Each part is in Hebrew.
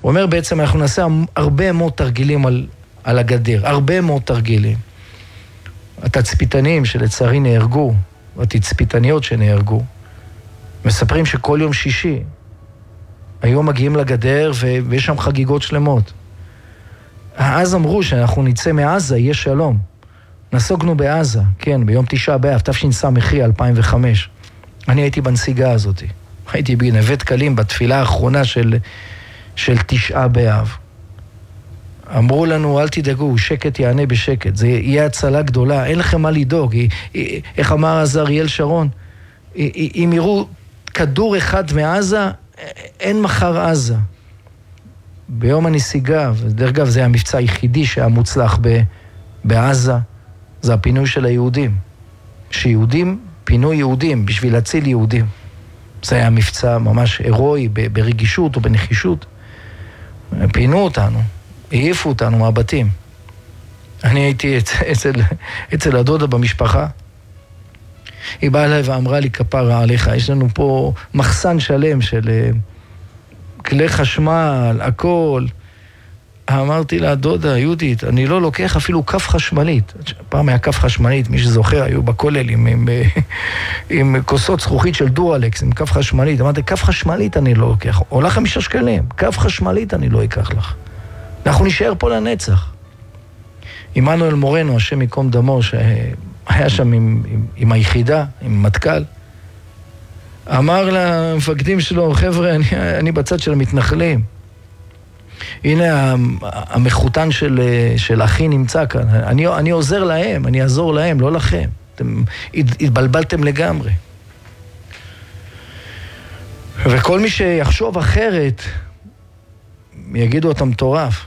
הוא אומר בעצם, אנחנו נעשה הרבה מאוד תרגילים על הגדר, הרבה מאוד תרגילים. התצפיתנים שלצערי נהרגו, התצפיתניות שנהרגו, מספרים שכל יום שישי היו מגיעים לגדר ויש שם חגיגות שלמות. אז אמרו שאנחנו נצא מעזה, יהיה שלום. נסוגנו בעזה, כן, ביום 9 באב, תשס"ה 2005. אני הייתי בנסיגה הזאת. הייתי בנווה דקלים בתפילה האחרונה של 9 באב. אמרו לנו, אל תדאגו, שקט יענה בשקט. זה יהיה הצלה גדולה, אין לכם מה לדאוג. איך אמר אז אריאל שרון? אם יראו כדור אחד מעזה, אין מחר עזה. ביום הנסיגה, ודרך אגב זה המבצע היחידי שהיה מוצלח בעזה, זה הפינוי של היהודים. שיהודים פינו יהודים בשביל להציל יהודים. זה היה מבצע ממש הירואי, ברגישות ובנחישות. פינו אותנו, העיפו אותנו מהבתים. אני הייתי אצל הדודה במשפחה. היא באה אליי ואמרה לי, כפרה עליך, יש לנו פה מחסן שלם של כלי חשמל, הכל. אמרתי לה, דודה, יהודית, אני לא לוקח אפילו כף חשמלית. פעם היה כף חשמלית, מי שזוכר, היו בכולל עם כוסות זכוכית של דורלקס, עם כף חשמלית. אמרתי, כף חשמלית אני לא לוקח. עולה 5 שקלים, כף חשמלית אני לא אקח לך. אנחנו נשאר פה לנצח. עמנואל מורנו, השם יקום דמו, שהיה שם עם היחידה, עם מטכ"ל, אמר למפקדים שלו, חבר'ה, אני בצד של המתנחלים. הנה המחותן של אחי נמצא כאן. אני עוזר להם, אני אעזור להם, לא לכם. אתם התבלבלתם לגמרי. וכל מי שיחשוב אחרת, יגידו אותם מטורף.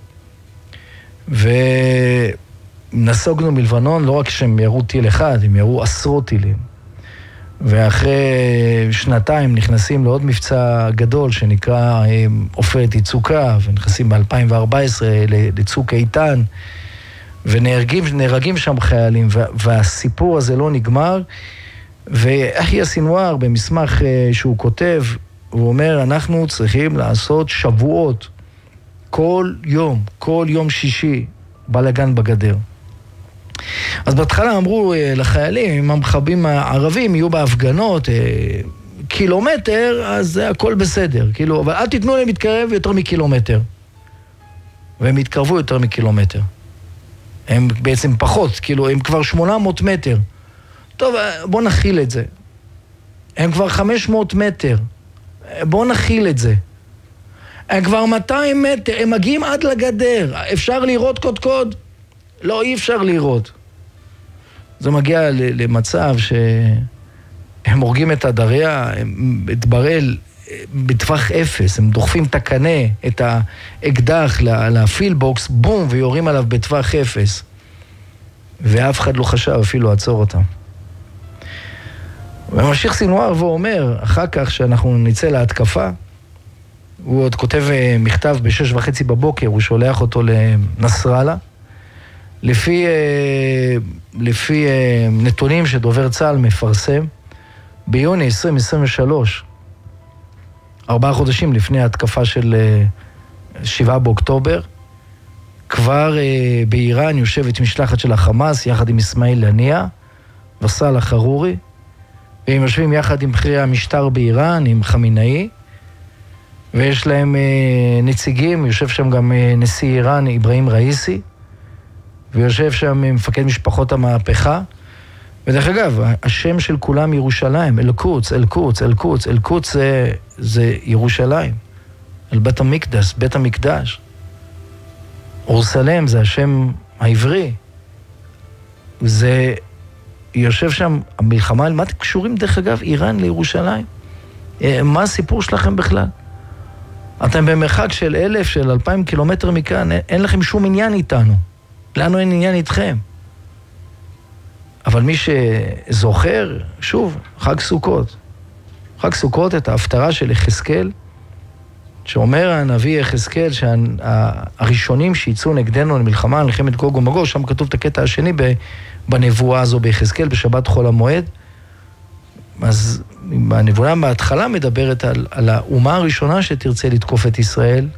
ונסוגנו מלבנון, לא רק שהם ירו טיל אחד, הם ירו עשרות טילים. ואחרי 2 נכנסים לעוד מבצע גדול שנקרא עופרת יצוקה, ונכנסים ב-2014 לצוק איתן, ונהרגים שם חיילים, והסיפור הזה לא נגמר. ואחי סינואר במסמך שהוא כותב, הוא אומר, אנחנו צריכים לעשות שבועות, כל יום שישי, בלגן בגדר. אז בהתחלה אמרו לחיילים, אם המחבלים הערבים יהיו בהפגנות קילומטר, אז הכל בסדר. כאילו, אבל אל תיתנו להם להתקרב יותר מקילומטר. והם התקרבו יותר מקילומטר. הם בעצם פחות, כאילו, הם כבר 800 מטר. טוב, בוא נכיל את זה. הם כבר 500 מטר. בוא נכיל את זה. הם כבר 200 מטר, הם מגיעים עד לגדר. אפשר לראות קודקוד? לא, אי אפשר לראות. זה מגיע למצב שהם הורגים את הדריה, את בראל בטווח 0, הם דוחפים את הקנה, את האקדח לפילבוקס, בום, ויורים עליו בטווח 0. ואף אחד לא חשב אפילו לעצור אותם. וממשיך סינואר ואומר, אחר כך שאנחנו נצא להתקפה, הוא עוד כותב מכתב ב6:30 בבוקר, הוא שולח אותו לנסראללה, לפי נתונים שדובר צה"ל מפרסם, ביוני 2023, 4 חודשים לפני ההתקפה של 7 באוקטובר, כבר באיראן יושבת משלחת של החמאס, יחד עם אסמאעיל הנייה וסאלח חרורי, והם יושבים יחד עם בכירי המשטר באיראן, עם חמינאי, ויש להם נציגים, יושב שם גם נשיא איראן, אברהים ראיסי, ויושב שם מפקד משפחות המהפכה. ודרך אגב, השם של כולם ירושלים, אל-קודס, אל-קודס, אל-קודס, אל-קודס זה ירושלים, על בית המקדש, בית המקדש. אורסלם זה השם העברי. זה יושב שם, המלחמה, מה אתם קשורים דרך אגב, איראן לירושלים? מה הסיפור שלכם בכלל? אתם במרחק של 1,000, של 2,000 קילומטר מכאן, אין לכם שום עניין איתנו. לנו אין עניין איתכם. אבל מי שזוכר, שוב, חג סוכות. חג סוכות, את ההפטרה של יחזקאל, שאומר הנביא יחזקאל שהראשונים שיצאו נגדנו למלחמה, מלחמת גוג ומגוג, שם כתוב את הקטע השני בנבואה הזו ביחזקאל, בשבת חול המועד. אז הנבואה בהתחלה מדברת על האומה הראשונה שתרצה לתקוף את ישראל,